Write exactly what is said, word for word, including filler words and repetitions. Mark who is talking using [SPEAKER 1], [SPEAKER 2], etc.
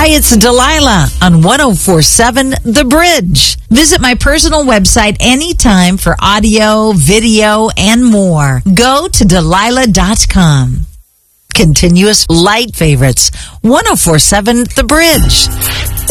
[SPEAKER 1] Hi, it's Delilah on one oh four point seven The Bridge. Visit my personal website anytime for audio, video, and more. Go to Delilah dot com. Continuous light favorites, one oh four point seven The Bridge.